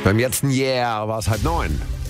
Beim letzten Jahr war es 8:30.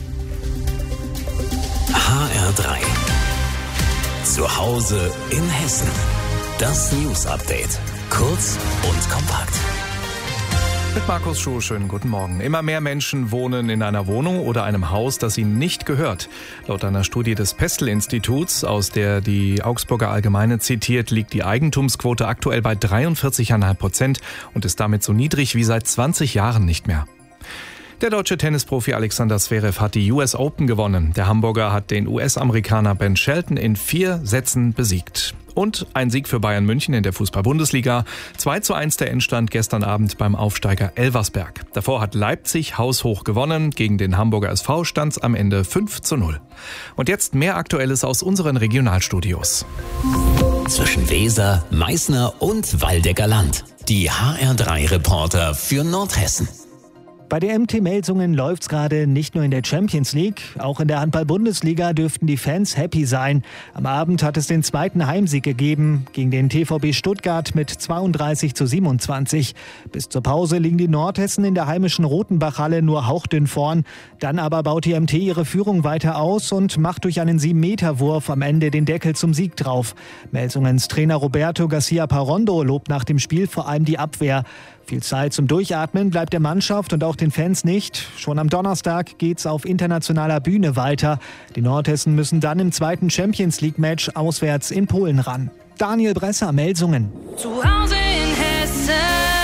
HR3. Zu Hause in Hessen. Das News Update. Kurz und kompakt. Mit Markus Schuh, schönen guten Morgen. Immer mehr Menschen wohnen in einer Wohnung oder einem Haus, das ihnen nicht gehört. Laut einer Studie des Pestel-Instituts, aus der die Augsburger Allgemeine zitiert, liegt die Eigentumsquote aktuell bei 43,5% und ist damit so niedrig wie seit 20 Jahren nicht mehr. Der deutsche Tennisprofi Alexander Zverev hat die US Open gewonnen. Der Hamburger hat den US-Amerikaner Ben Shelton in 4 Sätzen besiegt. Und ein Sieg für Bayern München in der Fußball-Bundesliga. 2:1 der Endstand gestern Abend beim Aufsteiger Elversberg. Davor hat Leipzig haushoch gewonnen. Gegen den Hamburger SV stand es am Ende 5:0. Und jetzt mehr Aktuelles aus unseren Regionalstudios. Zwischen Weser, Meißner und Waldecker Land. Die HR3-Reporter für Nordhessen. Bei der MT Melsungen läuft's gerade nicht nur in der Champions League, auch in der Handball-Bundesliga dürften die Fans happy sein. Am Abend hat es den zweiten Heimsieg gegeben gegen den TVB Stuttgart mit 32:27. Bis zur Pause liegen die Nordhessen in der heimischen Rotenbachhalle nur hauchdünn vorn. Dann aber baut die MT ihre Führung weiter aus und macht durch einen 7-Meter-Wurf am Ende den Deckel zum Sieg drauf. Melsungens Trainer Roberto Garcia Parondo lobt nach dem Spiel vor allem die Abwehr. Viel Zeit zum Durchatmen bleibt der Mannschaft und auch den Fans nicht. Schon am Donnerstag geht's auf internationaler Bühne weiter. Die Nordhessen müssen dann im zweiten Champions-League-Match auswärts in Polen ran. Daniel Bresser, Melsungen. Zu Hause in Hessen.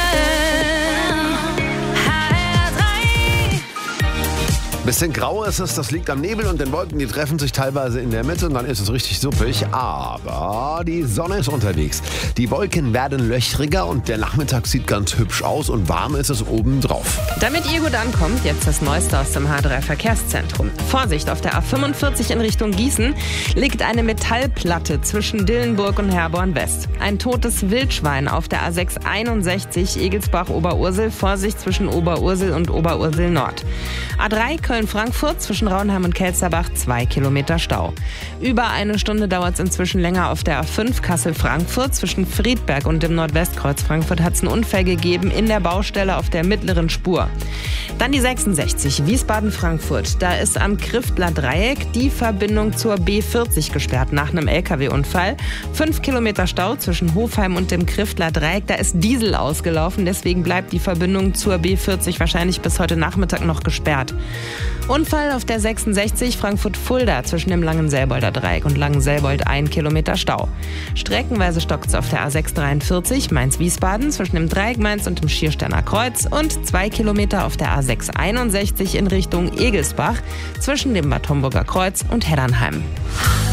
Bisschen grau ist es, das liegt am Nebel und den Wolken, die treffen sich teilweise in der Mitte und dann ist es richtig suppig, aber die Sonne ist unterwegs. Die Wolken werden löchriger und der Nachmittag sieht ganz hübsch aus und warm ist es obendrauf. Damit ihr gut ankommt, jetzt das Neueste aus dem H3 Verkehrszentrum. Vorsicht, auf der A45 in Richtung Gießen liegt eine Metallplatte zwischen Dillenburg und Herborn West. Ein totes Wildschwein auf der A661 Egelsbach-Oberursel. Vorsicht zwischen Oberursel und Oberursel Nord. A3 Köln-Frankfurt zwischen Raunheim und Kelsterbach 2 Kilometer Stau. Über eine Stunde dauert es inzwischen länger auf der A5 Kassel-Frankfurt. Zwischen Friedberg und dem Nordwestkreuz Frankfurt hat es einen Unfall gegeben in der Baustelle auf der mittleren Spur. Dann die 66 Wiesbaden-Frankfurt. Da ist am Kriftler Dreieck die Verbindung zur B40 gesperrt nach einem LKW-Unfall. 5 Kilometer Stau zwischen Hofheim und dem Kriftler Dreieck. Da ist Diesel ausgelaufen, deswegen bleibt die Verbindung zur B40 wahrscheinlich bis heute Nachmittag noch gesperrt. Unfall auf der 66 Frankfurt-Fulda zwischen dem Langenselbolder Dreieck und Langenselbold 1 Kilometer Stau. Streckenweise stockt es auf der A643 Mainz-Wiesbaden zwischen dem Dreieck Mainz und dem Schiersteiner Kreuz und 2 Kilometer auf der A661 in Richtung Egelsbach zwischen dem Bad Homburger Kreuz und Heddernheim.